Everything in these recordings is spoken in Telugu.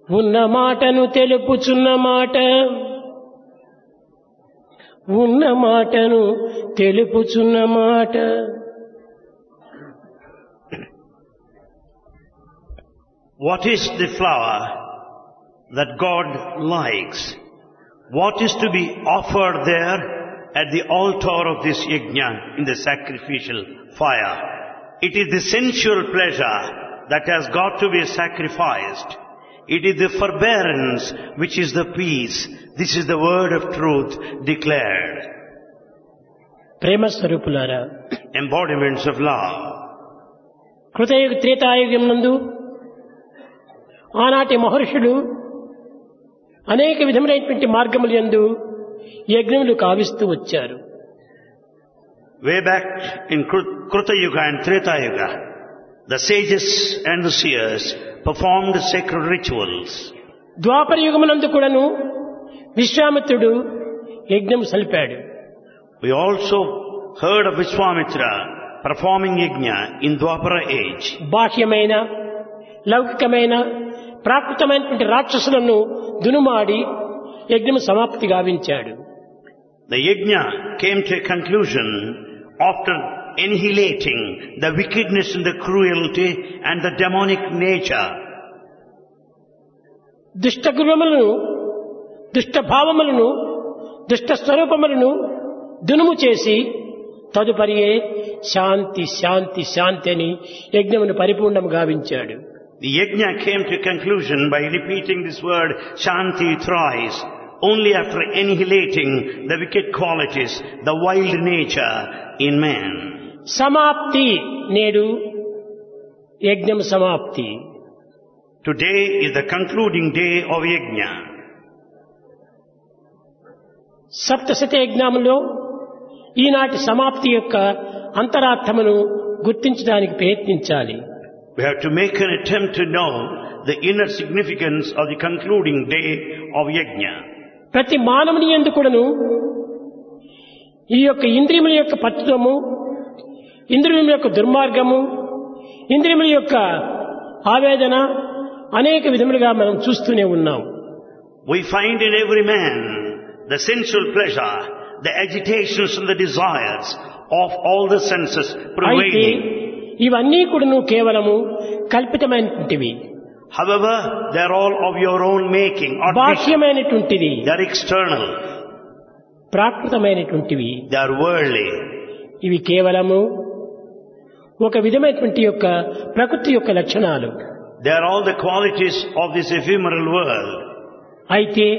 ఉన్న మాటను తెలుపుచున్న మాట, ఉన్న మాటను తెలుపుచున్న మాట. What is the flower that God likes? What is to be offered there at the altar of this yajna in the sacrificial fire? It is the sensual pleasure that has got to be sacrificed. It is the forbearance which is the peace. This is the word of truth declared. ప్రేమ స్వరూపులారా, Embodiments of love. కృతయుగ త్రేతాయుగం నందు ఆనాటి మహర్షులు అనేక విధములైనటువంటి మార్గముల యందు యజ్ఞములు కావిస్తూ వచ్చారు. Way back in Kruta Yuga and Treta Yuga, the sages and the seers performed sacred rituals. ద్వాపర యుగమునందు కూడాను విశ్వామిత్రుడు యజ్ఞం సలిపాడు. We also heard of Vishwamitra performing yajna in Dwapara age. బాహ్యమైన లౌకికమైన ప్రాకృతమైనటువంటి రాక్షసులను దునుమాడి యజ్ఞం సమాప్తి గావించాడు. The yajna came to a conclusion after annihilating the wickedness and the cruelty and the demonic nature. దుష్ట గుణములను, దుష్ట భావములను, దుష్ట స్వరూపములను దునుము చేసి తదుపరియే శాంతి శాంతి శాంతి అని యజ్ఞమును పరిపూర్ణము గావించాడు. The yajna came to a conclusion by repeating this word Shanti thrice, only after annihilating the wicked qualities, the wild nature in man. సమాప్తి నేడు యజ్ఞం సమాప్తి. Today is the concluding day of yajna. సప్తశత యజ్ఞములో ఈనాటి సమాప్తి యొక్క అంతరార్థమును గుర్తించడానికి ప్రయత్నించాలి. We have to make an attempt to know the inner significance of the concluding day of yajna. ప్రతి మానవుని యందు కూడాను ఈ యొక్క ఇంద్రియముల యొక్క పట్టుదము, ఇంద్రియముల యొక్క దుర్మార్గము, ఇంద్రియముల యొక్క ఆవేదన అనేక విధములుగా మనం చూస్తూనే ఉన్నాం. We find in every man the sensual pleasure, the agitations and the desires of all the senses అయితే prevailing. ఇవన్నీ కూడాను కేవలము కల్పితమైనటువంటివి. However, they are all of your own making, artificial. బాహ్యమైనటువంటివి, They are external, ప్రాకృతమైనటువంటివి. they are worldly. ఇవి కేవలము ఒక విధమైనటువంటి యొక్క ప్రకృతి యొక్క లక్షణాలు. They are all the qualities of this ephemeral world. అయితే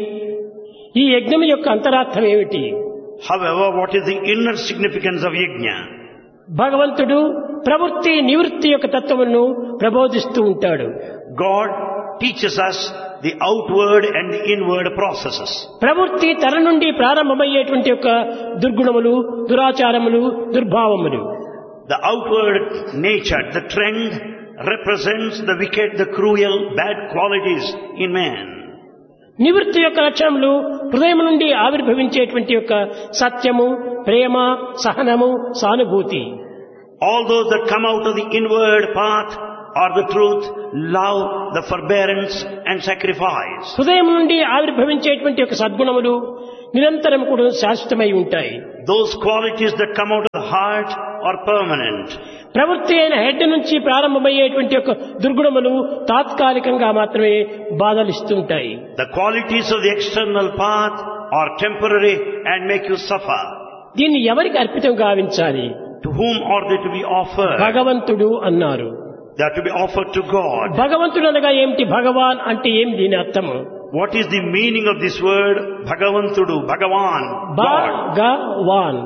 ఈ యజ్ఞం యొక్క అంతరార్థం ఏమిటి? However, what is the inner significance of yajna? భగవంతుడు ప్రవృత్తి నివృత్తి యొక్క తత్వమును ప్రబోధిస్తూ ఉంటాడు. God teaches us the outward and the inward processes. ప్రవృత్తి తన నుండి ప్రారంభమయ్యేటువంటి యొక్క దుర్గుణములు, దురాచారములు, దుర్భావములు. The outward nature, the trend represents the wicked, the cruel, bad qualities in man. నివృత్తి యొక్క లక్షణములు హృదయం నుండి ఆవిర్భవించేటువంటి యొక్క సత్యము, ప్రేమ, సహనము, సానుభూతి. All those that come out of the inward path are the truth, love, the forbearance and sacrifice. హృదయం నుండి ఆవిర్భవించేటువంటి యొక్క సద్గుణములు నిరంతరం కూడా శాశ్వతమై ఉంటాయి. Those qualities that come out of the heart are permanent. ప్రవృత్తి అయిన హెడ్ నుంచి ప్రారంభమయ్యేటువంటి యొక్క దుర్గుణములు తాత్కాలికంగా మాత్రమే బాధలిస్తూ ఉంటాయి. The qualities of the external path are temporary and make you suffer. దీన్ని ఎవరికి అర్పితం గావించాలి? To whom are they to be offered? భగవంతుడు అన్నారు. They are to be offered to God. భగవంతుడు అనగా ఏమిటి? భగవాన్ అంటే ఏమి దీని అర్థము? What is the meaning of this word Bhagavantudu, Bhagavan, God? Bhagavan.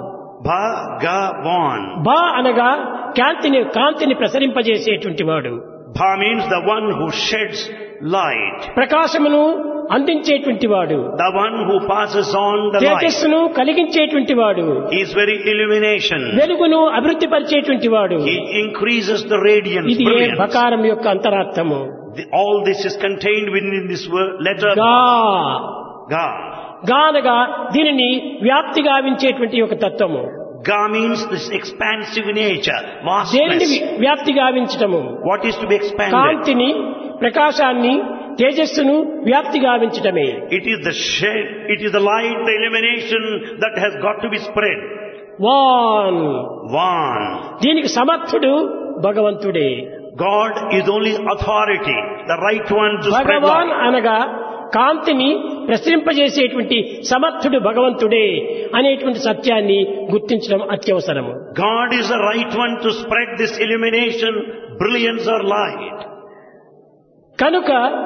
Bhagavan. బా అనగా కాంతిని ప్రసరింపజేసేటువంటి వాడు. Bha means the one who sheds light, ప్రకాశమును అందించేటువంటి వాడు, the one who passes on the light. తేజస్సును కలిగించేటువంటి వాడు, He is very illumination. వెలుగును అభివృద్ధి పరిచేటువంటి వాడు. He increases the radiance, ఇది ఏ brilliance. బకారం యొక్క అంతరార్థము. All this is contained within this word, letter గా. Ga. గా అనగా దీనిని వ్యాప్తి గావించేటువంటి ఒక తత్వము. Ga means this expansive nature, దేనిని vastness. వ్యాప్తి గావించటము? What is to be expanded? కాంతిని, ప్రకాశాన్ని, తేజస్సును వ్యాప్తి గావించటమే. It is the shade, it is the light, the illumination that has got to be spread. Van One. దీనికి సమర్థుడు భగవంతుడే. God is only authority, the right one to spread Bhagavan light. అనగా కాంతిని ప్రసరింపజేసేటువంటి సమర్థుడు భగవంతుడే అనేటువంటి సత్యాన్ని గుర్తించడం అత్యవసరము. God is the right one to spread this illumination, brilliance or light. కనుక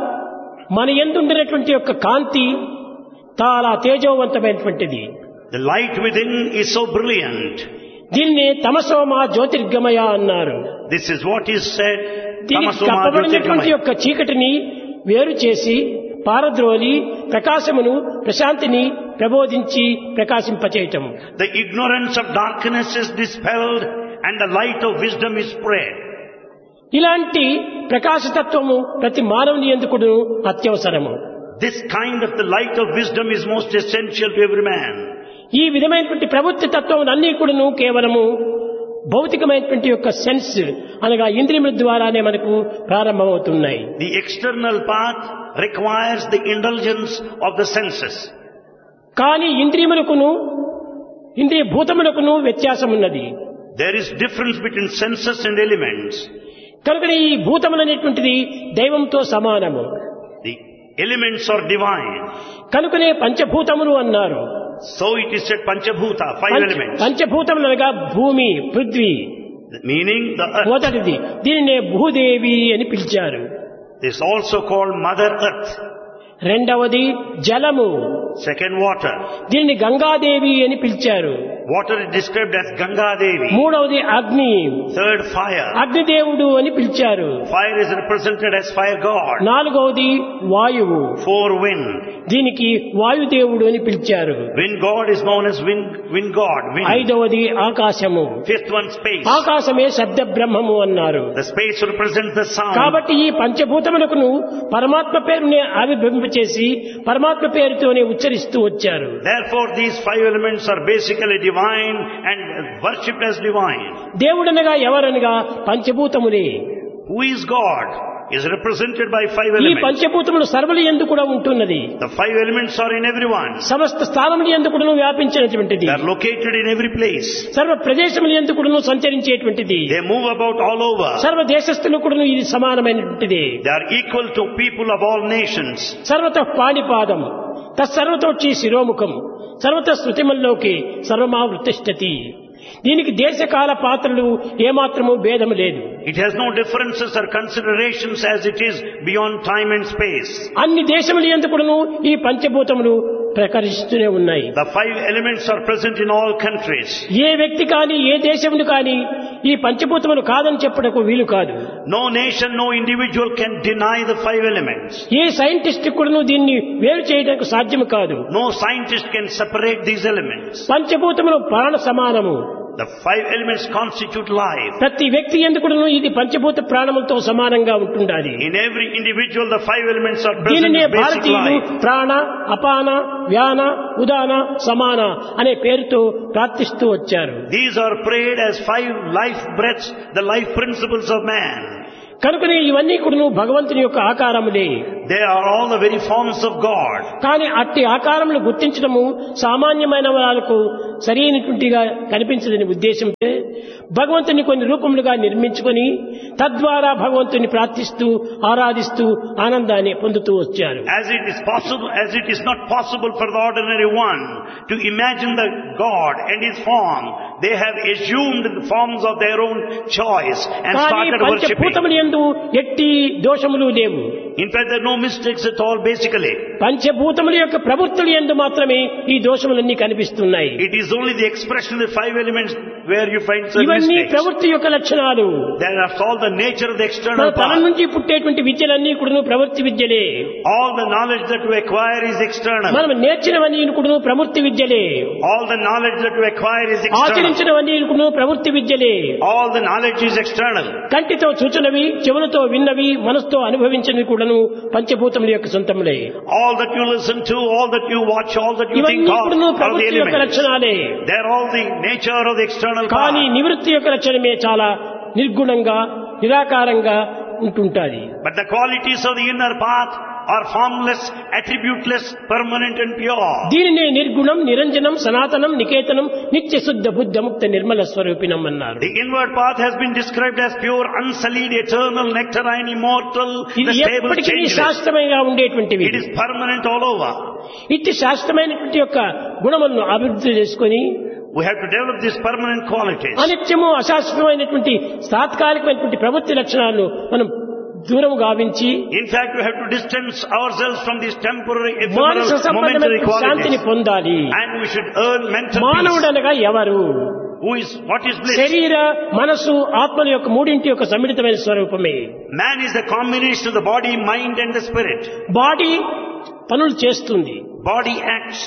మన యందుండినటువంటి యొక్క కాంతి చాలా తేజోవంతమైనటువంటిది. The light within is so brilliant. దీన్ని తమసోమ జ్యోతిర్గమయ అన్నారు. This is what is said. దీనికి Tamasoma కప్పబడినటువంటి Jyotirgamaya. యొక్క చీకటిని వేరు చేసి పారద్రోలి ప్రకాశమును ప్రశాంతిని ప్రబోధించి ప్రకాశింపచేయటం. The ignorance of darkness is dispelled and the light of wisdom is spread. ఇలాంటి ప్రకాశతత్వము ప్రతి మానవుని యందుకును అత్యవసరము. This kind of the light of wisdom is most essential to every man. ఈ విధమైనటువంటి ప్రవృత్తి తత్వం అన్నీ కూడాను కేవలము భౌతికమైనటువంటి యొక్క సెన్స్ అనగా ఇంద్రియముల ద్వారానే మనకు ప్రారంభమవుతున్నాయి. The external path requires the indulgence of the senses. కానీ ఇంద్రియములకును ఇంద్రియ భూతములకును వ్యత్యాసం ఉన్నది. There is difference between senses and elements. కనుక ఈ భూతములనేటువంటిది దైవంతో సమానము. The elements are divine. కనుకనే పంచభూతములు అన్నారు. So it is said Panchabhuta, five elements. పంచభూతములు అనగా భూమి, పృథ్వీ, Meaning the earth. మొదటిది. దీనినే భూదేవి అని పిలిచారు. This is also called Mother Earth. రెండవది జలము, Second, water. దీనిని గంగాదేవి అని పిలిచారు. Water is described as Ganga Devi. మూడవది అగ్ని, Third, fire. అగ్నిదేవుడు అని పిలిచారు. Fire is represented as fire god. నాలుగవది వాయువు, Four, wind. దీనికి వాయుదేవుడు అని పిలిచారు. Wind god is known as wind god. Wind. ఐదవది ఆకాశము, Fifth one, space. ఆకాశమే శబ్ద బ్రహ్మము అన్నారు. The space represents the sound. కాబట్టి ఈ పంచభూతములకును పరమాత్మ పేరునే ఆవిర్భవింపచేసి పరమాత్మ పేరుతోనే ఉచ్చరిస్తూ వచ్చారు. Therefore, these five elements are basically divine and worshipped as divine. దేవుడనగా ఎవరనగా పంచభూతములే. Who is God? Is represented by five ఈ elements. పంచభూతములు సర్వుల యందు కూడా ఉంటున్నది. The five elements are in everyone. సమస్త స్థానముల యందు కూడా వ్యాపించినటువంటిది. They are located in every place. సర్వ ప్రదేశముల యందు కూడా సంచరించేటువంటిది. They move about all over. సర్వ దేశస్థులు కూడా ఇది సమానమైనటువంటిది. They are equal to people of all nations. సర్వత పాణిపాదం తత్సర్వతోచి శిరోముఖం సర్వత శృతిమల్లోకి సర్వమావృతిష్టతి. దీనికి దేశకాల పాత్రలు ఏమాత్రము భేదము లేదు. It has no differences or considerations as it is beyond time and space. అన్ని దేశముల యందు కూడాను ఈ పంచభూతములు ప్రకరిస్తూనే ఉన్నాయి. The five elements are present in all countries. ఏ వ్యక్తి కానీ ఏ దేశమును కానీ ఈ పంచభూతములు కాదని చెప్పుటకు వీలు కాదు. No nation, no individual can deny the five elements. A scientist కూడాను దీన్ని వేరు చేయడానికి సాధ్యము కాదు. No scientist can separate these elements. పంచభూతములు ప్రాణ సమానము. The five elements constitute life. ప్రతి వ్యక్తి ఎందుకును ఇది పంచభూత ప్రాణములతో సమానంగా ఉంటుండాలి. In every individual, the five elements are present దీనినే as basic భారతీయులు life. ప్రాణ, అపాన, వ్యాన, ఉదాన, సమాన అనే పేరుతో ప్రార్థిస్తూ వచ్చారు. These are prayed as five life breaths, the life principles of man. కనుకనే ఇవన్నీ కూడా భగవంతుని యొక్క ఆకారములే. They are all the very forms of God. కానీ అట్టి ఆకారములు గుర్తించడము సామాన్యమైన వాళ్ళకు సరైనటువంటిగా కనిపించదని ఉద్దేశంతో భగవంతుని కొన్ని రూపములుగా నిర్మించుకొని తద్వారా భగవంతుని ప్రార్థిస్తూ ఆరాధిస్తూ ఆనందాన్ని పొందుతూ వచ్చారు. As it is not possible for the ordinary one to imagine the God and His form, they have assumed the forms of their own choice and started worshipping. పంచభూతములు యందు ఎట్టి దోషములు లేవు. In fact, there are no mistakes at all basically. పంచభూతముల యొక్క ప్రవృత్తులు యందు మాత్రమే ఈ దోషములన్నీ కనిపిస్తున్నాయి. It is only the expression of the five elements where you find certain ఇవన్నీ mistakes. ప్రవృత్తి యొక్క లక్షణాలు. That are all the nature of the మన external తన part. నుంచి పుట్టేటువంటి విద్యలన్నీ కూడా ప్రవృత్తి విద్యలే. All the knowledge that we acquire is external. మనం నేర్చినవన్నీ కూడా ప్రవృత్తి విద్యలే. All the knowledge that we acquire is external. ఆచరించినవన్నీ కూడా ప్రవృత్తి విద్యలే. All the knowledge is external. కంటితో చూచినవి, చెవులతో విన్నవి, మనసుతో అనుభవించినవి కూడాను పంచభూతముల యొక్క సొంతములే. All that you listen to, all that you watch, all that you think ఇవన్నీ of కూడాను are the ప్రవృత్తి యొక్క elements. లక్షణాలే. They are all the nature of the external కానీ part. నివృత్తి యొక్క లక్షణమే చాలా నిర్గుణంగా నిరాకారంగా ఉంటుంటాది. But the qualities of the inner path are formless, attributeless, permanent and pure. దీనినే నిర్గుణం, నిరంజనం, సనాతనం, నికేతనం, నిత్య శుద్ధ బుద్ధ ముక్త నిర్మల స్వరూపిణం అన్నారు. The inward path has been described as pure, unsullied, eternal, nectarine, immortal, ఇది the stable, ఎప్పటికీ changeless. శాశ్వతంగా ఉండేటువంటివి. It is permanent all over. ఇట్టి శాశ్వతమైనటువంటి యొక్క గుణములను అభివృద్ధి చేసుకొని We have to develop these permanent qualities. అనిత్యము అశాశ్వతమైనటువంటి తాత్కాలికమైనటువంటి ప్రవృత్తి లక్షణాలను మనం దూరం గావించి In fact, we have to distance ourselves from these temporary, Manasa ephemeral, momentary సంబంధమైన శాంతిని qualities. పొందాలి. And we should earn mental మానవుడు peace. అనగా ఎవరు? What is bliss? శరీర మనసు ఆత్మల యొక్క మూడింటి యొక్క సమ్మిళితమైన స్వరూపమే. Man is the combination of the body, mind and the spirit. Body పనులు చేస్తుంది, Body acts.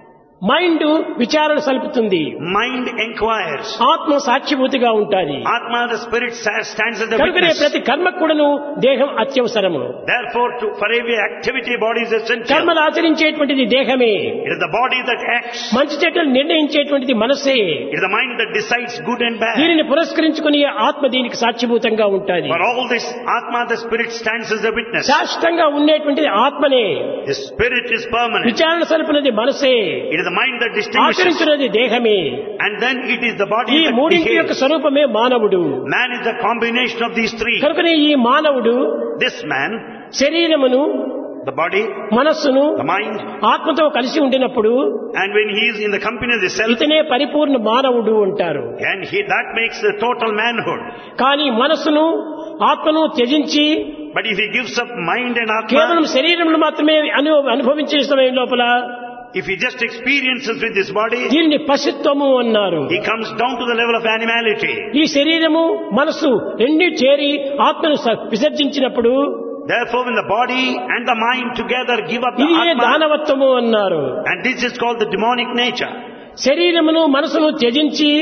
మైండ్ విచారణ సలుపుతుంది, Mind inquires. ఆత్మ సాక్షిభూతిగా ఉంటుంది. Atma, the spirit, stands as the కనుకనే witness. ప్రతి కర్మకు కూడాను దేహం అత్యవసరము. Therefore, for every activity, body is essential. కర్మలు ఆచరించేటువంటిది దేహమే. It is the body that acts. మంచి చెడ్డలు నిర్ణయించేటువంటిది మనసే. It is the mind that decides good and bad. దీనిని పురస్కరించుకుని ఆత్మ దీనికి సాక్షిభూతంగా ఉంటుంది. For all this, Atma, the spirit, stands as a witness. శాశ్వతంగా ఉండేటువంటిది ఆత్మనే. The spirit is permanent. విచారణ సలుపునది మనసే. It is the mind that distinguishes. ఆచరించున్నది దేహమే. And then it is the body ఈ that మూడింటి యొక్క behaves. స్వరూపమే మానవుడు. Man is the combination of these three. కనుకనే ఈ మానవుడు This man, శరీరమును, the body, మనస్సును the mind, ఆత్మతో కలిసి ఉండినప్పుడు and when he is in the company of the self, ఇతనే పరిపూర్ణ మానవుడు అంటారు. and that makes the total manhood. కానీ మనస్సును ఆత్మను త్యజించి But if he gives up mind and కేవలం Atma, శరీరమును మాత్రమే అనుభవించే సమయం లోపల if he just experiences with this body, దీనిని పశుత్వము అన్నారు. he comes down to the level of animality. ఈ శరీరము మనస్సు రెండు చేరి ఆత్మను విసర్జించినప్పుడు Therefore, when the body and the mind together give up the ఇది Atma, దానవత్వము అన్నారు. and this is called the demonic nature. శరీరమును మనసును త్యజించి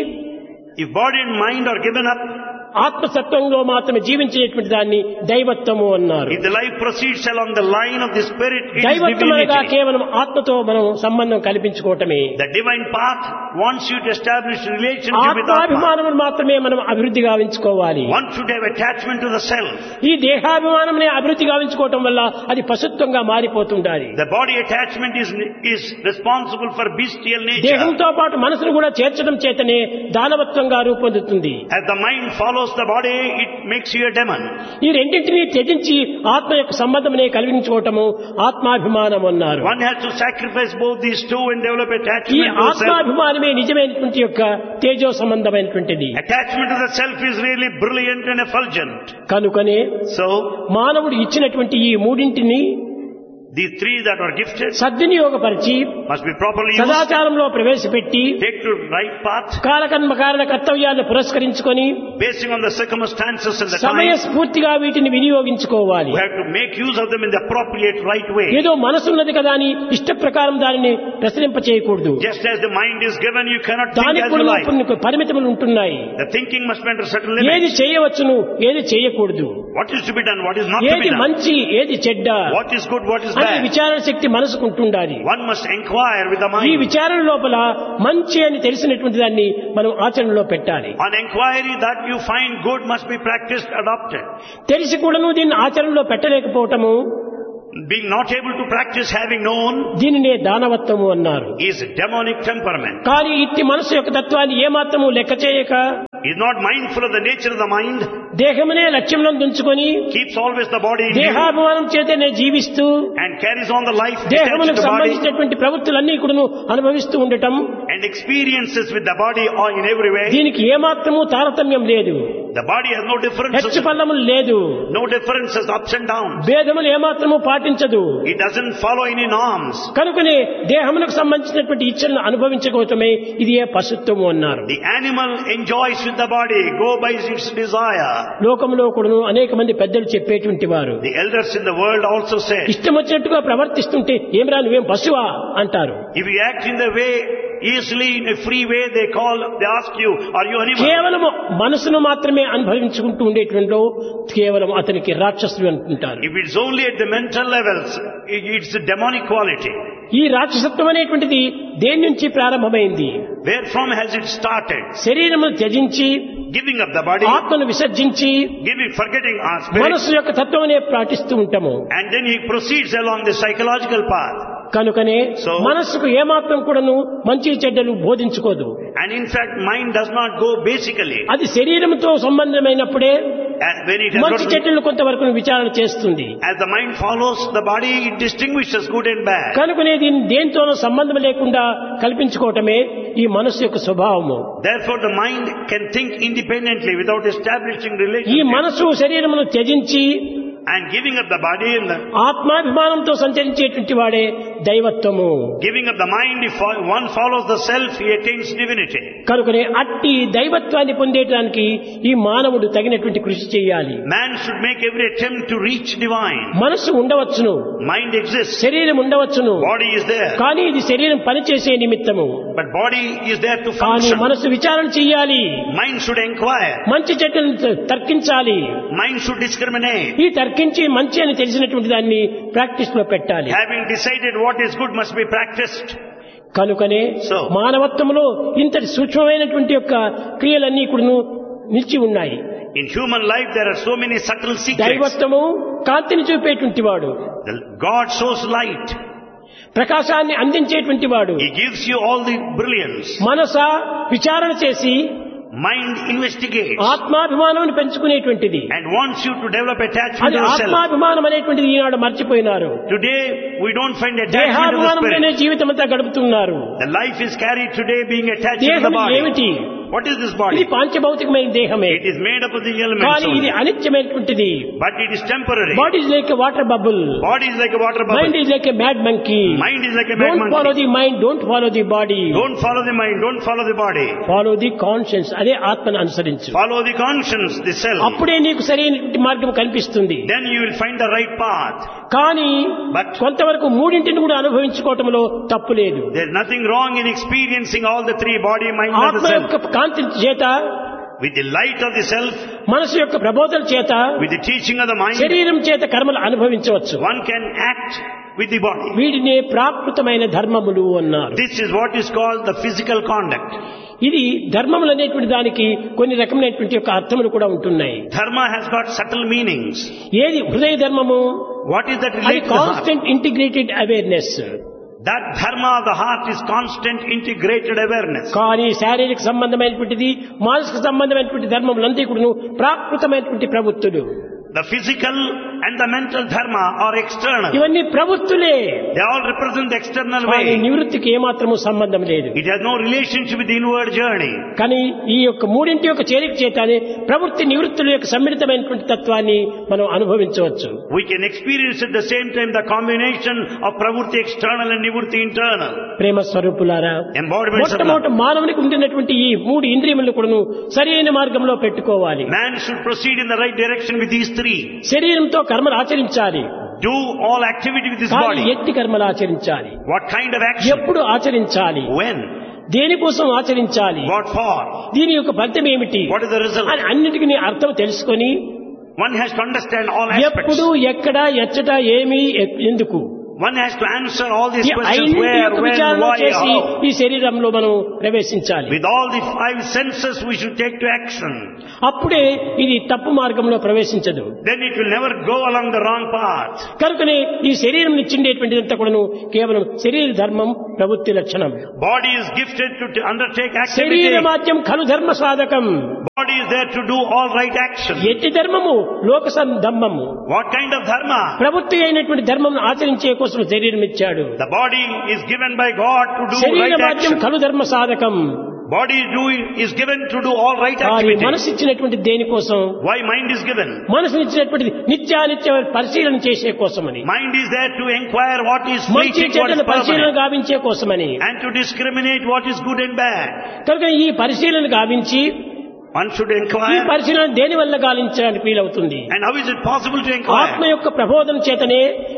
If body and mind are given up, ఆత్మసత్వంలో మాత్రమే జీవించేటువంటి దాన్ని దైవత్వము అన్నారు. if the life proceeds along the line of the spirit, it is దైవత్వం అనగా divinity. కేవలం ఆత్మతో మనం సంబంధం కల్పించుకోవటమే. The divine path wants you to establish relationship with Atma. ఆత్మాభిమానమును మాత్రమే మనం అభివృద్ధి గావించుకోవాలి. One should have attachment to the self. ఈ దేహాభిమానమునే అభివృద్ధి గావించుకోవటం వల్ల అది పశుత్వంగా మారిపోతుండాలి. The body attachment is responsible for bestial nature. దేహంతో పాటు మనసును కూడా చేర్చడం చేతనే దానవత్వంగా రూపొందుతుంది. As the mind follows the body, it makes you a demon. ఈ రెండింటినీ త్యజించి ఆత్మ యొక్క సంబంధమునే కలిగించుకోవటము ఆత్మాభిమానం అన్నారు. One has to sacrifice both these two and develop ఈ attachment to the self. ఆత్మాభిమానమే నిజమైనటువంటి యొక్క తేజో సంబంధమైనటువంటిది. Attachment to the self is really brilliant and effulgent. కనుకనే So, మానవుడు ఇచ్చినటువంటి ఈ మూడింటిని these three that are gifted సద్వినియోగపరిచి must be properly used. సదాచారంలో ప్రవేశపెట్టి Take to right path, కాలకర్మ కారణ కర్తవ్యాలను పురస్కరించుకొని basing on the circumstances and the సమయ time. స్ఫూర్తిగా వీటిని వినియోగించుకోవాలి. We have to make use of them in the appropriate right way. ఏదో మనసున్నది కదా అని ఇష్ట ప్రకారం దానిని ప్రసరింప చేయకూడదు. Just as the mind is given, you cannot think దానికి as you కూడా like. కొన్ని పరిమితులు ఉంటున్నాయి. The thinking must be under certain ఏది limits. చేయవచ్చును, ఏది చేయకూడదు, What is to be done, what is not to be ఏది done. మంచి, ఏది చెడ్డ What is good, what is అనే bad. విచారణ శక్తి మనసుకుంటుండాలి. One must inquire with the ఈ mind. విచారణ లోపల మంచి అని తెలిసినటువంటి దాన్ని మనం ఆచరణలో పెట్టాలి. On inquiry that you find good must be practiced, adopted. తెలిసి కూడాను దీన్ని ఆచరణలో పెట్టలేకపోవటము Being not able to practice having known దీనినే దానవత్వము అన్నారు. is demonic temperament. కానీ ఇట్టి మనసు యొక్క తత్వాన్ని ఏమాత్రము లెక్క చేయక Is not mindful of the nature of the mind, దేహమునే లక్ష్యంలో ఉంచుకొని keeps always the body in view, దేహాభిమానం చేతనే జీవిస్తూ and carries on the life attached దేహమునకు to the body, సంబంధించినటువంటి ప్రవృత్తులన్నీ కూడాను అనుభవిస్తూ ఉండటం, and experiences with the body or in every way. దీనికి ఏమాత్రము తారతమ్యం లేదు, The body has no differences, హెచ్చు పల్లములు లేదు, no differences, ups and downs. భేదములు ఏమాత్రము పాటించదు. It doesn't follow any norms. కనుకనే దేహమునకు సంబంధించినటువంటి ఇచ్చలను అనుభవించుకోవటమే ఇది ఏ పశుత్వము అన్నారు. The animal enjoys with the body, go by its desire. లోకంలో కూడాను అనేక మంది పెద్దలు చెప్పేటువంటి వారు The elders in the world also say, ఇష్టం వచ్చినట్టుగా ప్రవర్తిస్తుంటే ఏమిరా నువ్వేం పశువా అంటారు. if you act in the way, easily in a free way, they ask you, are you animal? కేవలం మనసును మాత్రమే అనుభవించుకుంటూ ఉండేటువంటి కేవలం అతనికి రాక్షసుడు అంటుంటారు. If it's only at the mental levels, it's a demonic quality. ఈ రాక్షసత్వం అనేటువంటిది దేని నుంచి ప్రారంభమైంది? Where from has it started? శరీరమును త్యజించి Giving up the body, ఆత్మను విసర్జించి forgetting our spirit, మనస్సు యొక్క తత్వమునే పాటిస్తూ ఉంటాము. and then he proceeds along the psychological path. కనుకనే మనస్సుకు ఏమాత్రం కూడాను మంచి చెడ్డలు బోధించుకోదు. And in fact, mind does not go basically. అది శరీరంతో సంబంధమైనప్పుడే When it మంచి has చెడ్డలు కొంతవరకు విచారణ చేస్తుంది. as the mind follows the body, it distinguishes good and bad. కనుకనే దీన్ని దేంతోనూ సంబంధం లేకుండా కల్పించుకోవటమే ఈ మనస్సు యొక్క స్వభావము. Therefore, the mind can think independently without establishing ఈ relationship. మనస్సు శరీరమును త్యజించి And giving up the body and ఆత్మాభిమానంతో సంచరించేటువంటి వాడే దైవత్వము. giving up the mind, if one follows the self, he attains divinity. కనుకనే అట్టి దైవత్వాన్ని పొందేటానికి ఈ మానవుడు తగినటువంటి కృషి చేయాలి. Man should make every attempt to reach divine. మనస్సు ఉండవచ్చును, Mind exists, శరీరం ఉండవచ్చును, body is there, కానీ ఇది శరీరం పనిచేసే నిమిత్తము. but body is there to కానీ function. మనస్సు విచారణ చెయ్యాలి, Mind should inquire, మంచి చెడ్డలను తర్కించాలి. mind should discriminate. ఈ తర్కించి మంచి అని తెలిసినటువంటి దాన్ని ప్రాక్టీస్ లో పెట్టాలి. Having decided what is good must be practiced. కనుకనే So, మానవత్వంలో ఇంతటి సూక్ష్మమైనటువంటి యొక్క క్రియలన్నీ కూడా నిలిచి ఉన్నాయి. in human life there are so many subtle secrets. దైవత్వము కాంతిని చూపేటువంటి వాడు, God shows light. ప్రకాశాన్ని అందించేటువంటి వాడు. He gives you all the brilliance. మనస విచారణ చేసి Mind investigates ఆత్మాభిమానాన్ని పెంచుకునేటువంటిది. and wants you to develop attachment అది to the self. ఆత్మాభిమానం అనేటువంటిది ఈనాడు మర్చిపోయినారు. Today we don't find attachment to the దేహాభిమానంలోనే spirit. జీవితం అంతా గడుపుతున్నారు. The life is carried today being attached to the దేహం body. ఏమిటి? What is this ఇది body? పాంచభౌతికమైన దేహమే, It is made up of the elements కానీ ఇది only. అనిత్యమైనటువంటిది. But it is temporary. Body is like a water bubble, Body is like a water mind bubble. Is like a mad monkey. Mind is like a mad don't follow monkey. The mind, don't follow the body, Don't follow the mind, don't follow the body. Follow the conscience. అదే ఆత్మను అనుసరించు. Follow the conscience, the self. అప్పుడే నీకు సరైనటువంటి మార్గం కనిపిస్తుంది. Then you will find the right path. కానీ But కొంతవరకు మూడింటిని కూడా అనుభవించుకోవటంలో తప్పు లేదు. there is nothing wrong in experiencing all the three: body, mind and the ఆత్మ self. యొక్క కాంతి చేత, With the light of the self, మనసు యొక్క ప్రబోధన చేత, with the teaching of the mind, శరీరం చేత కర్మలు అనుభవించవచ్చు. one can act with the body. వీటినే ప్రాకృతమైన ధర్మములు అన్నారు. This is what is called the physical conduct. ఇది ధర్మములు అనేటువంటి దానికి కొన్ని రకమైనటువంటి యొక్క అర్థములు కూడా ఉంటున్నాయి. Dharma has got subtle meanings. ఏది హృదయ ధర్మము? What is that అది related to the heart? Constant integrated awareness. That dharma of the heart is constant integrated awareness. కానీ శారీరక సంబంధమైనటువంటిది, మానసిక సంబంధమైనటువంటి ధర్మములంతా కూడా ప్రాకృతమైనటువంటి ప్రవృత్తులు. The physical and the mental dharma are external. ఇవన్నీ ప్రవృత్తులే, They all represent the external కానీ way. నివృత్తికి ఏమాత్రము సంబంధం లేదు. It has no relationship with the inward journey. కానీ ఈ యొక్క మూడింటి యొక్క చేరిక చేతనే ప్రవృత్తి నివృత్తుల యొక్క సమ్మిళితమైనటువంటి తత్వాన్ని మనం అనుభవించవచ్చు. We can experience at the same time the combination of pravurti external and nivurti internal. ప్రేమ స్వరూపులారా, Embodiments of love. మొట్టమొదటి మానవునికి ఉండినటువంటి ఈ మూడు ఇంద్రియములను కూడాను సరైన మార్గంలో పెట్టుకోవాలి. Man should proceed in the right direction with these three. శరీరంతో కర్మలు ఆచరించాలి, Do all activity with this కానీ body. ఎట్టి కర్మలు ఆచరించాలి, What kind of action? ఎప్పుడు ఆచరించాలి, When? దేనికోసం ఆచరించాలి, What for? దీని యొక్క ఫలితం ఏమిటి What is the result? అని అన్నిటికీ అర్థం తెలుసుకొని One has to understand all aspects. ఎప్పుడు, ఎక్కడ, ఎచ్చట, ఏమి, ఎందుకు One has to answer all these ఈ questions: ఐదింటి where, యొక్క when, విచారణ why, చేసి how. ఈ శరీరంలో మనం ప్రవేశించాలి. With all the five senses we should take to action. అప్పుడే ఇది తప్పు మార్గంలో ప్రవేశించదు. Then it will never go along the wrong path. కనుకనే ఈ శరీరం ఇచ్చిండేటువంటిదంతా కూడాను కేవలం శరీర ధర్మం, ప్రవృత్తి లక్షణం. Body is gifted to undertake activity. శరీర మాధ్యం ఖలు ధర్మ సాధకం. Body is there to do all right action. ఎట్టి ధర్మము? లోక ధర్మము. What kind of dharma? ప్రవృత్తి అయినటువంటి ధర్మం ఆచరించే కోసం శరీరం ఇచ్చాడు. The body is given by God to do శరీర right మాధ్యం action. ఖలు ధర్మ సాధకం. Body is given to do all right కానీ activity. మనసు ఇచ్చినటువంటి దేనికోసం? Why mind is given? మనసు ఇచ్చినటువంటి నిత్యానిత్య పరిశీలన చేసే కోసమని, Mind is there to inquire what is మంచి fleeting, what చెడ్డల is పరిశీలన permanent, గావించే కోసమని. and to discriminate what is good and bad. కనుక ఈ పరిశీలన గావించి One should ఈ inquire. పరిశీలన దేని వల్ల గావించడానికి వీలవుతుంది? And how is it possible to ఆత్మ inquire? యొక్క ప్రబోధన చేతనే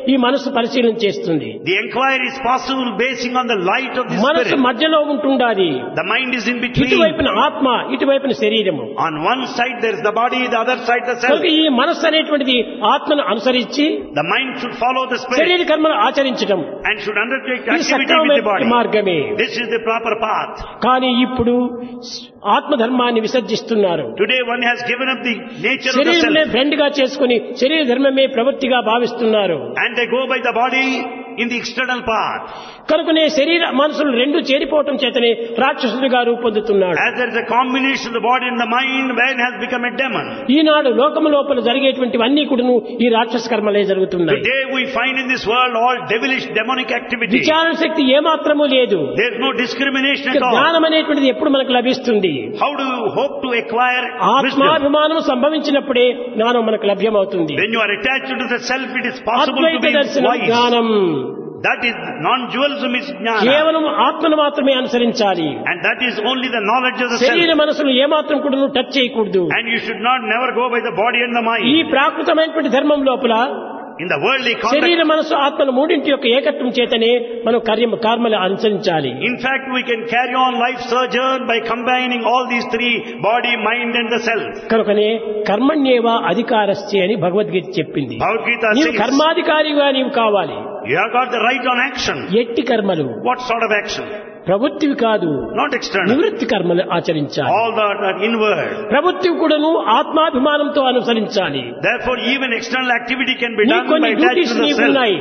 ఈ మనసు పరిశీలన చేస్తుంది. The inquiry is possible basing on the light of the మనసు spirit. మధ్యలో ఉంటుండాలి. The mind is in between. ఇటువైపున ఆత్మ, ఇటువైపున శరీరము. On one side there is the body, the other side the self. కనుక ఈ మనస్సు అనేటువంటిది ఆత్మను అనుసరించి The mind should follow the spirit శరీర కర్మలు ఆచరించడం and should undertake ఇది activity with the సక్రమమైన body. మార్గమే. This is the proper path. కానీ ఇప్పుడు ఆత్మధర్మాన్ని విసర్జిస్తున్నారు. Today one has given up the nature of the శరీరమే self ఫ్రెండ్ గా చేసుకుని శరీర ధర్మమే ప్రవృత్తిగా భావిస్తున్నారు. and they go by the body in the external path. కనుకనే శరీర మనసులు రెండు చేరిపోవటం చేతనే రాక్షసుడిగా రూపొందుతున్నాడు. As there is a combination of the body and the mind, man has become a demon. ఈనాడు లోకము లోపల జరిగేటువంటివన్నీ కూడాను ఈ రాక్షస కర్మలే జరుగుతున్నాయి. Today we find in this world all devilish demonic activity. విచారణ శక్తి ఏమాత్రము లేదు. There is no discrimination at all. జ్ఞానం అనేటువంటిది ఎప్పుడు మనకు లభిస్తుంది? How do you hope to acquire wisdom? ఆత్మాభిమానం సంభవించినప్పుడే జ్ఞానం మనకు లభ్యమవుతుంది. When you are attached to the self, it is possible to Advaita be దర్శనం wise. జ్ఞానం. That is non-dualism is jnana. కేవలం ఆత్మను మాత్రమే అనుసరించాలి. And that is only the knowledge of the శరీర self. మనసులు ఏమాత్రం కూడా టచ్ చేయకూడదు. And you should not never go by the body and the ఈ mind. ప్రాకృతమైనటువంటి ధర్మం లోపల In the worldly శరీర context, మనసు ఆత్మల మూడింటి యొక్క ఏకత్వం చేతనే మనం కర్మలు అనుసరించాలి. in fact, we can carry on life sojourn by combining all these three, body, mind and the self. కనుకనే కర్మణ్యేవా అధికారస్య అని భగవద్గీత చెప్పింది. Bhagavad Gita నీవు says, కర్మాధికారిగా నీవు కావాలి. you have got the right on action. ఎట్టి కర్మలు What sort of action? ప్రవృత్తివి కాదు, Not external. నివృత్తి కర్మలు ఆచరించాలి. All that are inward. ప్రవృత్తివి కూడాను ఆత్మాభిమానంతో అనుసరించాలి. Therefore, even external activity can be నీ done కొన్ని by attached duties to the నీకు self. ఉన్నాయి,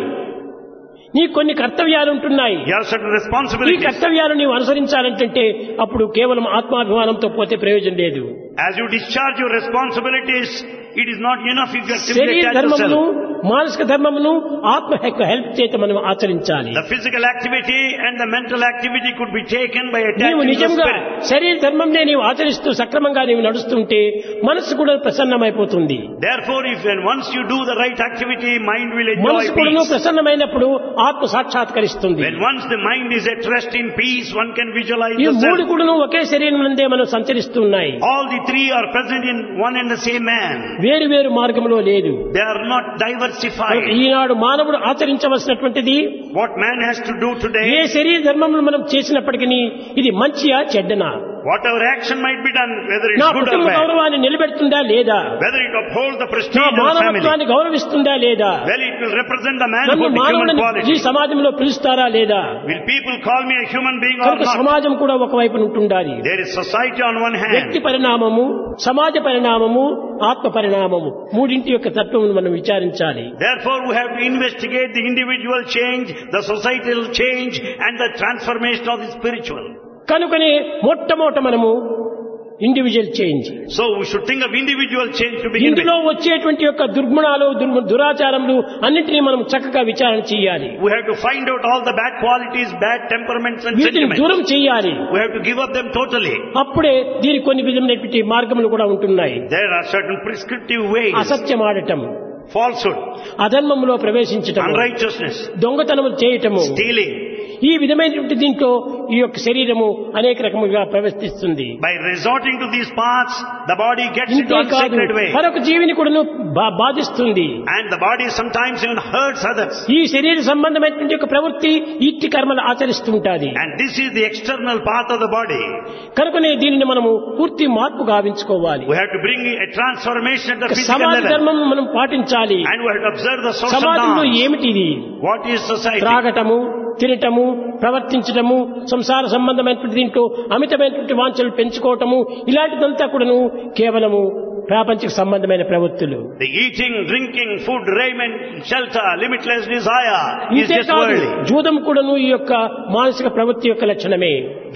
నీ కొన్ని కర్తవ్యాలు ఉంటున్నాయి. You have certain ఈ responsibilities. కర్తవ్యాలు నీవు అనుసరించాలంటే అప్పుడు కేవలం ఆత్మాభిమానంతో పోతే ప్రయోజనం లేదు. As you discharge your responsibilities, it is not enough if you are simply శరీర attached to ధర్మమును self. మానసిక ధర్మమును ఆత్మ యొక్క హెల్ప్ చేత మనం ఆచరించాలి. The physical activity and the mental activity could be taken by నీవు attaching to the నిజంగా spirit. శరీర ధర్మంనే నీవు ఆచరిస్తూ సక్రమంగా నీవు నడుస్తుంటే మనసు కూడా ప్రసన్నమైపోతుంది. Therefore, if when once you do the right activity, mind will enjoy మనసు కూడా peace. ప్రసన్నమైనప్పుడు ఆత్మ సాక్షాత్కరిస్తుంది. When once the mind is at rest in peace, one can visualize ఈ the మూడు self. కూడా ఒకే శరీరం నందే మనం సంచరిస్తున్నాయి. All the three are present in one and the same man. వేరు వేరు మార్గంలో లేదు. They are not diversified. ఈనాడు మానవుడు ఆచరించవలసినటువంటిది What man has to do A today, శరీర ధర్మములు మనం చేసినప్పటికీ ఇది మంచియా చెడ్డనా, whatever action might be done, whether it's నా good or కుటుంబ bad, గౌరవాన్ని నిలబెడుతుందా లేదా, whether it upholds the నా prestige of the family, మానవత్వాన్ని గౌరవిస్తుందా లేదా, well, it will represent the నన్ను manhood, the human మానవుని ఈ quality. సమాజంలో పిలుస్తారా లేదా, Will people call me a human being or కనుక not? సమాజం కూడా ఒకవైపు ఉంటుండాలి. There is society on one hand. వ్యక్తి పరిణామము, సమాజ పరిణామము, ఆత్మ పరిణామము మూడింటి యొక్క తత్వమును మనం విచారించాలి. Therefore, we have to investigate the individual change, the societal change, and the transformation of the spiritual. కనుకనే మొట్టమొదట మనము individual change, So, we should think of individual change to begin with. ఇందులో వచ్చేటువంటి యొక్క దుర్గుణాలు, దురాచారములు అన్నింటినీ మనం చక్కగా విచారణ చేయాలి. We have to find out all the bad qualities, bad temperaments and వీటిని sentiments. దూరం చేయాలి. We have to give up them totally. అప్పుడే దీనికి కొన్ని విధమైనటువంటి మార్గములు కూడా ఉంటున్నాయి. There are certain prescriptive ways. అసత్యం ఆడటం, Falsehood, అధర్మములో ప్రవేశించటం, unrighteousness, దొంగతనము చేయటము, stealing. ఈ విధమైనటువంటి దీంట్లో ఈ యొక్క శరీరము అనేక రకములుగా ప్రవర్తిస్తుంది. By resorting to these paths, the body gets into ఇంతే కాదు, unsacred way. మరొక జీవిని కూడా బాధిస్తుంది. And the body sometimes even hurts others. ఈ శరీర సంబంధమైనటువంటి యొక్క ప్రవృత్తి ఇట్టి కర్మలు ఆచరిస్తుంటాది. And this is the external path of the body. కనుకనే దీనిని మనము పూర్తి మార్పు గావించుకోవాలి. We have to bring a transformation at the physical సమాజ level. ధర్మం మనం పాటించాలి. And we have to observe the social సమాజంలో norms. ఏమిటిది? What is society? త్రాగటము, తినటము, ప్రవర్తించటము, సంసార సంబంధమైనటువంటి దీంట్లో అమితమైనటువంటి వాంఛలు పెంచుకోవటము, ఇలాంటిదంతా కూడాను కేవలము ప్రాపంచిక సంబంధమైన ప్రవృత్తులు. The eating, drinking, food, raiment, shelter, limitless desire is ఇంతే just కాదు, worldly. జూదం కూడాను ఈ యొక్క మానసిక ప్రవృత్తి యొక్క లక్షణమే.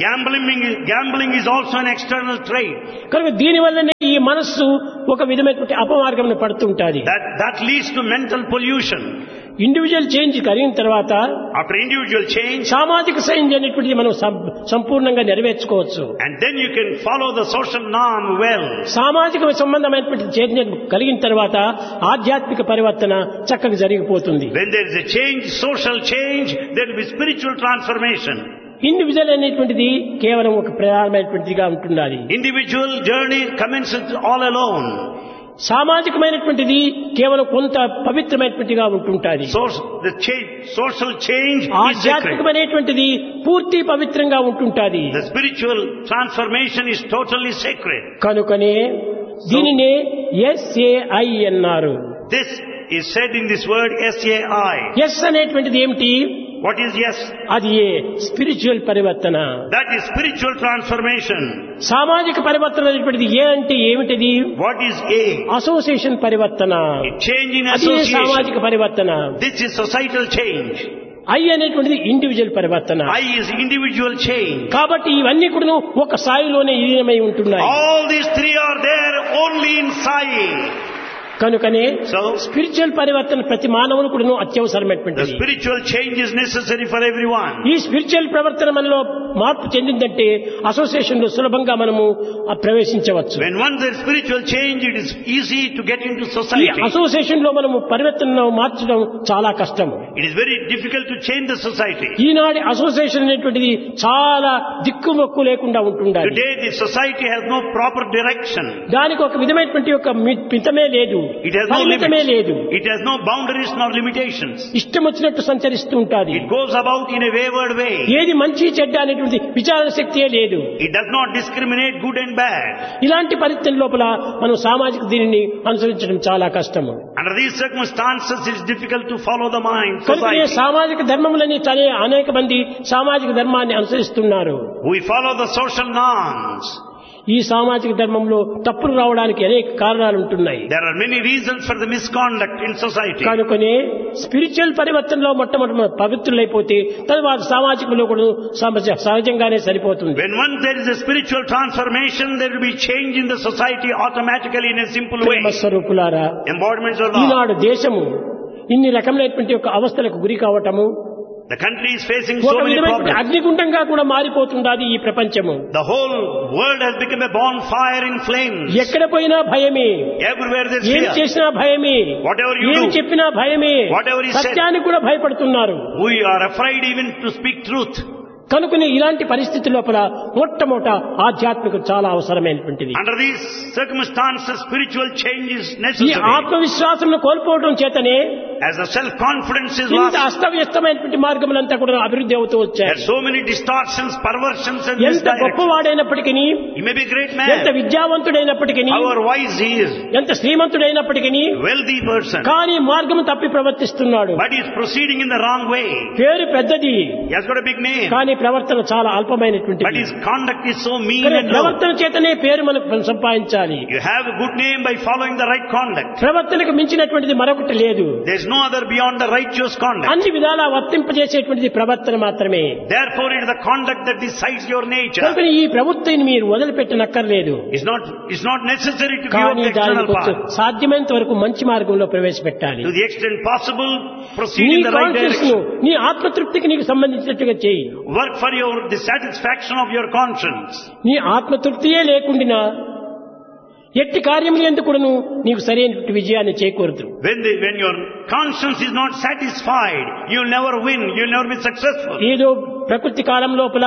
Gambling is also an external trait. కనుక దీనివల్లనే ఈ మనస్సు ఒక విధమైనటువంటి అపమార్గంలో పడుతుంటాది. That leads to mental pollution. Individual change కలిగిన తర్వాత After individual change, సామాజిక చేంజ్ అనేటువంటిది మనం సంపూర్ణంగా నెరవేర్చుకోవచ్చు. and then you can follow the social norm well. సామాజిక సంబంధమైనటువంటి చేంజ్ కలిగిన తర్వాత ఆధ్యాత్మిక పరివర్తన చక్కగా జరిగిపోతుంది. When there is a change, social change, there will be spiritual transformation. Individual అనేటువంటిది కేవలం ఒక ప్రధానమైనటువంటిదిగా ఉంటున్నది. Individual journey commences all alone. సామాజికమైనటువంటిది కేవలం కొంత పవిత్రమైనటువంటిగా ఉంటుంటుంది. Social change is sacred. ఆధ్యాత్మికమైనటువంటిది పూర్తి పవిత్రంగా ఉంటుంటుంది. The spiritual transformation is totally sacred. కనుకనే దీనినే SAI అన్నారు. This is said in this word SAI. Yes అనేటువంటిది ఏమిటి? What is yes? అది స్పిరిచువల్ పరివర్తన. That is spiritual transformation. సామాజిక పరివర్తన అనేటువంటిది ఏ అంటే ఏమిటిది? What is A? అసోసియేషన్ పరివర్తన. Change in అది association. సామాజిక పరివర్తన. This is societal change. I అనేటువంటిది ఇండివిజువల్ పరివర్తన. I is individual change. కాబట్టి ఇవన్నీ కూడా ఒక స్థాయిలోనే విలీనమై ఉంటున్నాయి. All these three are there only in Sai. కనుకనే So, స్పిరిచువల్ పరివర్తన ప్రతి మానవుని కూడా the అత్యవసరమైనటువంటిది. spiritual change is necessary for everyone. ఈ స్పిరిచువల్ ప్రవర్తన మనలో మార్పు చెందిందంటే అసోసియేషన్ లో సులభంగా మనము ప్రవేశించవచ్చు. When once there is spiritual change, it is easy to get into ఈ society. అసోసియేషన్ లో మనము పరివర్తనను మార్చడం చాలా కష్టం. It is very difficult to change the society. ఈనాటి అసోసియేషన్ అనేటువంటిది చాలా దిక్కుమొక్కు లేకుండా ఉంటుండాలి. Today the society has no proper direction. దానికి ఒక విధమైనటువంటి ఒక మితమే లేదు, It has no పరిమితమే లేదు. limits. It has no boundaries nor limitations. ఇష్టం వచ్చినట్టు సంచరిస్తూ ఉంటుంది. It goes about in a wayward way. ఏది మంచి చెడ్డ అనేటువంటి విచారణ శక్తియే లేదు. It does not discriminate good and bad. ఇలాంటి పరిస్థితుల లోపల మనం సామాజిక దీనిని అనుసరించడం చాలా కష్టము. Under these circumstances, it is difficult to follow the mind, కనుక society. సామాజిక ధర్మములని తనే అనేక మంది సామాజిక ధర్మాన్ని అనుసరిస్తున్నారు. We follow the social norms. ఈ సామాజిక ధర్మంలో తప్పులు రావడానికి అనేక కారణాలు ఉంటున్నాయి. There are many reasons for the misconduct in society. కనుకనే స్పిరిచువల్ పరివర్తనలో మొట్టమొదటి పవిత్రులైపోతే తర్వాత సామాజికంలో కూడా సహజంగానే సరిపోతుంది. When once there is a spiritual transformation, there will be change in the society automatically in a simple way. ప్రేమ స్వరూపులారా, Embodiments of love. ఈనాడు దేశము ఇన్ని రకమైనటువంటి ఒక అవస్థలకు గురి కావటము, The country is facing so ఒక many విధమైనటువంటి problems. అగ్నిగుండంగా కూడా మారిపోతున్నది ఈ ప్రపంచము. The whole world has become a bonfire in flames. ఎక్కడ పోయినా భయమే, Everywhere there's ఏం fear. చేసినా భయమే, Whatever you ఏం do, చెప్పినా భయమే, whatever he said. సత్యానికి కూడా భయపడుతున్నారు. We are afraid even to speak truth. కనుకని ఇలాంటి పరిస్థితి లోపల మొట్టమొదట ఆధ్యాత్మిక చాలా అవసరమైనటువంటిది. Under these circumstances, spiritual change is ఈ necessary. ఆత్మవిశ్వాసంను కోల్పోవడం చేతనే As the self-confidence is ఇంత lost, అస్తవ్యస్తమైనటువంటి మార్గములంతా కూడా అభివృద్ధి అవుతూ there వచ్చాయి. are so many distortions, perversions and ఎంత misdirection. గొప్పవాడైనప్పటికీ, He may be a great ఎంత man, విద్యావంతుడైనప్పటికీ, however wise he is, ఎంత శ్రీమంతుడైనప్పటికీ wealthy person, కానీ మార్గము తప్పి ప్రవర్తిస్తున్నాడు. but he is proceeding in the wrong way. పేరు పెద్దది He has got a big name, కానీ ప్రవర్తన చాలా but అల్పమైనటువంటిది. his conduct is so mean కానీ and low. ప్రవర్తన చేతనే పేరు మనకు సంపాదించాలి. You have a good name by following the right conduct. ప్రవర్తనకు మించినటువంటిది మరొకటి లేదు. There is no other beyond the righteous conduct. అన్ని విధాలా వర్తింపజేసేటువంటిది ప్రవర్తన మాత్రమే. Therefore, it is the conduct that decides your nature. కనుక ఈ ప్రవృత్తిని మీరు వదిలిపెట్టనక్కర్లేదు. It's not necessary to give up కానీ the external దానికి path. సాధ్యమైనంత వరకు మంచి మార్గంలో ప్రవేశపెట్టాలి. To the extent possible, proceed నీ in the right కాన్షియస్ ను, direction. నీ ఆత్మతృప్తికి నీకు సంబంధించినట్టుగా చేయి. Work for the satisfaction of your conscience. నీ ఆత్మతృప్తియే లేకుండా ఎట్టి కార్యములు ఎందుకును నీకు సరైన విజయాన్ని చేకూరదు. When your conscience is not satisfied, you'll never win, you'll never be successful. ఏదో ప్రకృతి కాలం లోపల,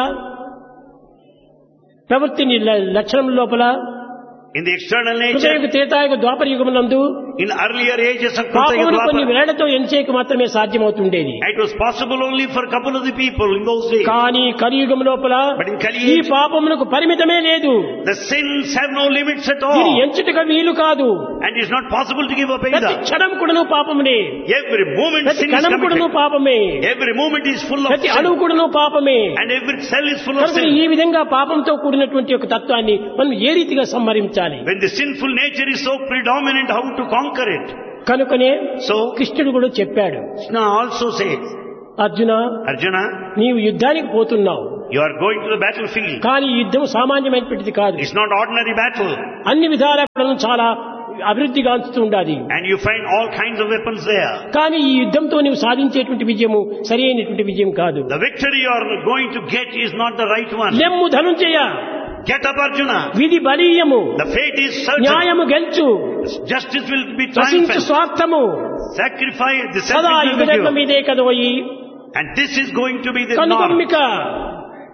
ప్రవృత్తి లక్షణం లోపల, In the external nature, కృతయుగ Tretayuga Dwapara యుగమునందు in earlier ages of Krita పాపమును కొన్ని Dwapara, వేళతో ఎంచేకి మాత్రమే సాధ్యమవుతుండేది. it was possible only for a couple of the people in those days. కానీ కలియుగం లోపల But in Kali ఈ age, పాపమునకు పరిమితమే లేదు. the sins have no limits at ఇది all. ఎంచుటగా వీలు కాదు. And it's not possible to give up ప్రతి either. క్షణం కూడాను పాపమునే, Every moment ప్రతి sin is కణం కూడాను committed. పాపమే, Every moment is full of ప్రతి sin. అణువు కూడాను పాపమే. And every cell is full of కనుక sin. ఈ విధంగా పాపంతో కూడినటువంటి ఒక తత్వాన్ని మనం ఏ రీతిగా సంహరించాలి? When the sinful nature is so predominant, how to conquer it? కనుకనే So, కృష్ణుడు కూడా చెప్పాడు, Krishna also says, Arjuna, Arjuna, నీవు యుద్ధానికి పోతున్నావు, you are going to the battlefield. కానీ ఈ యుద్ధం సామాన్యమైనటువంటిది కాదు. It's not ordinary battle. అన్ని విధాలను చాలా అభివృద్ధి గాంచుతూ ఉండాలి. And you find all kinds of weapons there. కానీ ఈ యుద్ధంతో నీవు సాధించేటువంటి విజయము సరి అయినటువంటి విజయం కాదు. The victory you are going to get is not the right one. లెమ్ము ధనుంజయ, Get up, Arjuna. విధి బలీయము, The fate is certain. న్యాయము గెలుచు, Justice will be రసించు triumphant. స్వార్థము Sacrifice, the సదా sacrifice will be యుగధర్మ given. మీదే కదోయి. And this is going to be the norm. కనుగొమ్మిక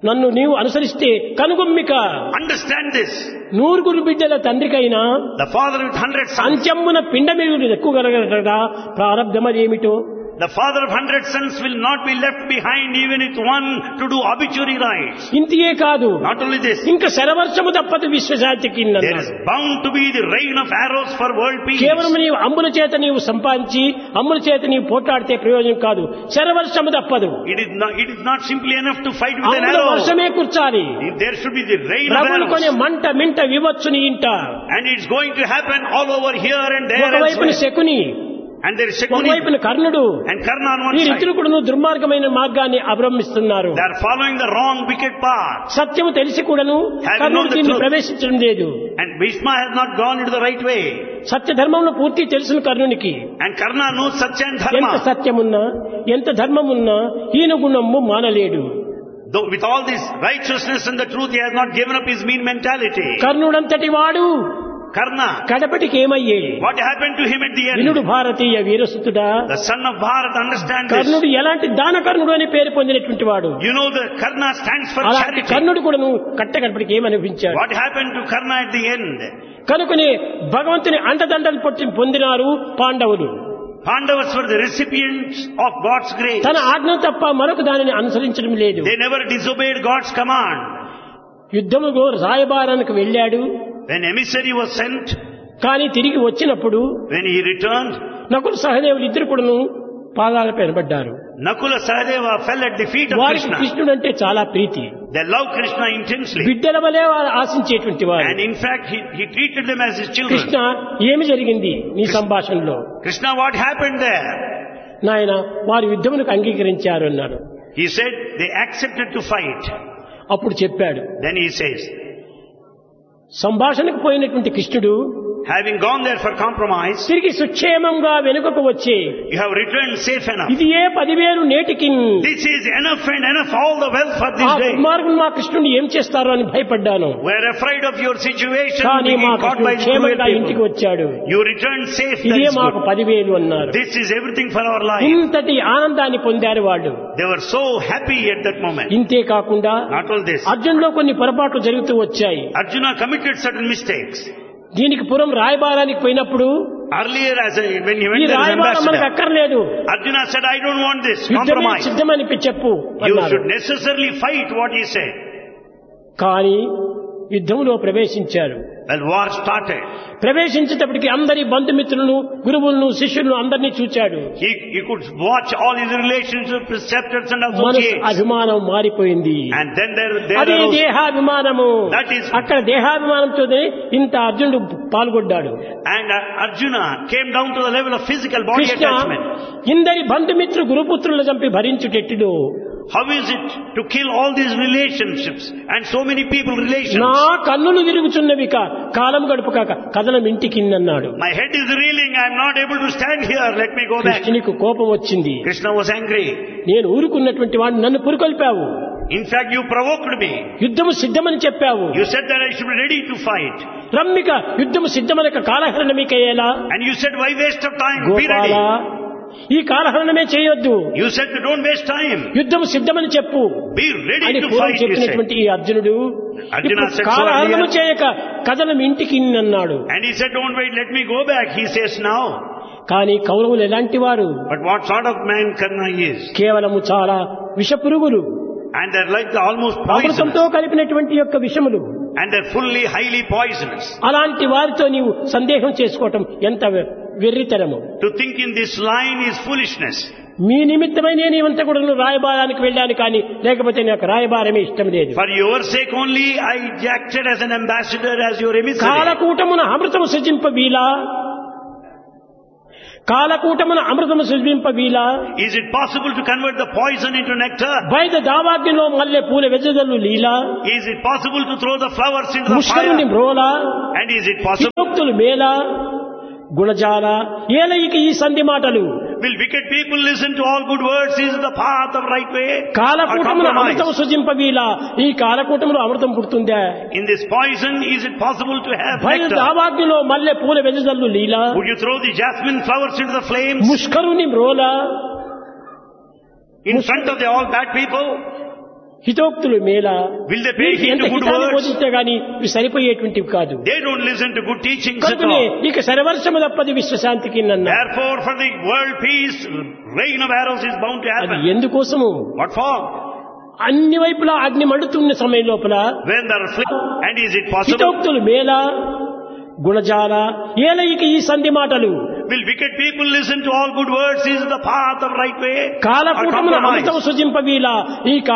నన్ను నీవు అనుసరిస్తే కనుగొమ్మిక. Understand this. 100 బిడ్డల తండ్రికైనా The father with 100 sons. అంత్యమున పిండమిగులు ఎక్కువగలగటగా ప్రారంధమదేమిటో. The father of 100 sons will not be left behind even with one to do obituary rites. ఇంతియే కాదు, Not only this, ఇంకా శరవర్షము తప్పదు విశ్వశాంతికి. there is bound to be the rain of arrows for world peace. కేవలం నీవు అమ్ముల చేత నీవు సంపాదించి అమ్ముల చేత నీవు పోట్లాడితే ప్రయోజనం కాదు. శరవర్షము తప్పదు. It is not simply enough to fight with an అమ్ముల arrow. వర్షమే కూర్చాలి. There should be the rain of ప్రభులు కొనే arrows. మంట మింట వివచ్చుని ఇంట. And it's going to happen all over here and there ఒకవైపున elsewhere. Shakuni, And there is Shakuni ఒకవైపున కర్ణుడు. and Karna on one side. వీరిద్దరు కూడా దుర్మార్గమైన మార్గాన్ని అవలంబిస్తున్నారు. They are following the wrong wicked path. సత్యము తెలిసి కూడాను కర్ణుడు దీన్ని ప్రవేశించడం లేదు. And Bhishma has not gone into the right way. సత్య ధర్మంలో పూర్తి తెలుసును కర్ణునికి. And Karna knows Satya and ఎంత Dharma. సత్యమున్నా ఎంత ధర్మమున్నా హీన గుణము మానలేడు. Though with all this righteousness and the truth, he has not given up his mean mentality. కర్ణుడంతటి వాడు Karna, కడపటికి ఏమయ్యే? what happened to him at the వినుడు end? Bharatiya వీరసుతుడా. The son of Bharat, understand this. కర్ణుడు ఎలాంటి దానకర్ణుడు అని పేరు పొందినటువంటి వాడు. You know the Karna stands for అలాంటి charity. కర్ణుడు కూడా కట్టకడపటికి ఏమనిపించాడు. What happened to Karna at the end? కనుకనే భగవంతుని అండదండలు పొందినారు పాండవులు. Pandavas were the recipients of God's grace. తన ఆజ్ఞ తప్ప మరొక దానిని అనుసరించడం లేదు. They never disobeyed God's command. యుద్ధములో రాయబారానికి వెళ్ళాడు. When emissary was sent, కానీ తిరిగి వచ్చినప్పుడు when he returned, నకుల సహదేవులు ఇద్దరు కూడాను పాదాలపై నిలబడ్డారు. Nakula Sahadeva fell at the feet of వారికి Krishna. కృష్ణుడు అంటే చాలా ప్రీతి. They loved Krishna intensely. బిడ్డల వలె వారు ఆశించేటువంటి వారు. And in fact, he treated them as his Krishna children. ఏమి జరిగింది నీ సంభాషణలో? Krishna, what happened there? నాయన వారు యుద్ధమునకు అంగీకరించారు అన్నారు. He said, they accepted to fight. అప్పుడు చెప్పాడు, Then he says, సంభాషణకు పోయినటువంటి కృష్ణుడు having gone there for compromise, తిరిగి సుక్షేమంగా వెనుకకు వచ్చి you have returned safe enough. ఇది ఏ 10,000 నేటికి This is enough and enough, all the wealth for ఆ this day. దుర్మార్గులు మా కృష్ణుని ఏం చేస్తారో అని భయపడ్డాను. We're afraid of your situation కానీ being మా caught by the క్షేమంగా cruel ఇంటికి people. వచ్చాడు. You returned safe, that ఇదే is మాకు good. 10,000 అన్నారు. This is everything for our life. ఇంతటి ఆనందాన్ని పొందారు వాళ్ళు. They were so happy at that moment. ఇంతే కాకుండా Not all this. అర్జున్లో కొన్ని పొరపాట్లు జరుగుతూ వచ్చాయి. Arjuna committed certain mistakes. దీనికి పురం రాయబారానికి పోయినప్పుడు Earlier, when he ఈ went there as రాయబారం మనకు ambassador, అక్కర్లేదు, Arjuna said, I don't want this యుద్ధమే compromise. సిద్ధమని చెప్పు You అన్నారు. should necessarily fight what he said. కానీ యుద్ధంలో ప్రవేశించారు. Well, war started. ప్రవేశించేటప్పటికి అందరి బంధుమిత్రులను గురువులను శిష్యులను అందరినీ చూచాడు. He could watch all his relationships, preceptors and మనసు associates. అభిమానం మారిపోయింది. And then there అదే arose, దేహాభిమానము. That is- అక్కడ దేహాభిమానంతోనే ఇంత అర్జునుడు పాల్గొడ్డాడు. and Arjuna came down to the level of physical body Krishna attachment. ఇందరి బంధుమిత్రు గురుపుత్రులను చంపి భరించుటెట్టుడు. How is it to kill all these relationships and so many people relations? నా కన్నులు తిరుగుచున్నవి కాలం గడుపుక కథనం ఇంటికిందన్నాడు. My head is reeling, I am not able to stand here, let me go back. కృష్ణునికి కోపం వచ్చింది. Krishna was angry. నేను ఊరుకున్నటువంటి వాడిని నన్ను పురుకొల్పావు. In fact, you provoked me. యుద్ధము సిద్ధమని చెప్పావు. You said that I should be ready to fight. రమ్మిక యుద్ధము సిద్ధమనక కాలహరణ మీకయ్యేలా. And you said, why waste of time? Be Gopala ready. ఈ కాలహరణమే చేయొద్దు, You said, don't waste time. యుద్ధము సిద్ధమని చెప్పు Be ready అని to పూర్వం fight, you said. చెప్పినటువంటి ఈ అర్జునుడు Arjuna ఇప్పుడు said so కాలహరణము earlier. చేయక కథనం ఇంటికి అన్నాడు. And he said, don't wait, let me go back. He says now. కానీ కౌరవులు ఎలాంటి వారు? But what sort of man Karna is? కేవలము చాలా విషపురుగులు, And they're like the almost poisonous. అమృతంతో కలిపినటువంటి యొక్క విషములు. And they're fully, highly poisonous. అలాంటి వారితో నీవు సందేహం చేసుకోవటం ఎంత వెర్రితనము. To think in this line is foolishness. మీ నిమిత్తమై నేను ఇవంతా కూడా రాయబారానికి వెళ్ళాను, కానీ లేకపోతే నాకు రాయబారమే ఇష్టం లేదు. For your sake only, I acted as an ambassador, as your emissary. కాలకూటమున అమృతము సృజింప వీలా, కాలకూటమున అమృతము సృజింప వీలా. Is it possible to convert the poison into nectar? బయట దావాగ్నిలో మల్లె పూల వెజదలు లీలా, Is it possible to throw the flowers into the ముష్కరుని fire? బ్రోలా, And is it possible? హితోక్తులు మేలా, గుణజాల ఏలయికి ఈ సంధి మాటలు. Will wicked people listen to all good words? Is the path of right way? Or కాలకూటమున compromise? అమృతము సృజింప వీలా, ఈ కాలకూటములో అమృతం పుడుతుందా? In this poison, is it possible to have బయట nectar? దావాగ్నిలో మల్లె పూల వెజదల్లు లీలా, Would you throw the jasmine flowers into the flames ముష్కరుని బ్రోలా. in front of all bad people? హితోక్తులు Mela Will they pay heed ఎంత to good హితాన్ని words? బోధించినా గానీ ఇవి సరిపోయేటువంటివి కాదు. They don't listen to good teachings at కనుకనే all. ఇక సర్వర్షము తప్పది విశ్వశాంతికి నన్న. Therefore, for the world peace, rain of arrows is bound to అది happen. ఎందుకోసము? What for? అన్ని వైపులా అగ్ని మండుతున్న సమయం లోపల When there are and is it possible? హితోక్తులు Mela గుణజాల ఏలయిక ఈ సంధి మాటలు Will wicked people listen to all good words? Is the path of right way? Or కాలకూటమున compromise? అమృతం సుజింపవీల ఈ